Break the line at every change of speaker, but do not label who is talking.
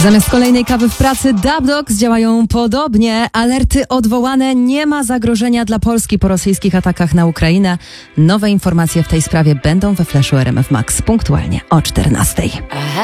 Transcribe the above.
Zamiast kolejnej kawy w pracy Dub Dogs działają podobnie. Alerty odwołane, nie ma zagrożenia dla Polski po rosyjskich atakach na Ukrainę. Nowe informacje w tej sprawie będą we Flashu RMF Max punktualnie o 14:00.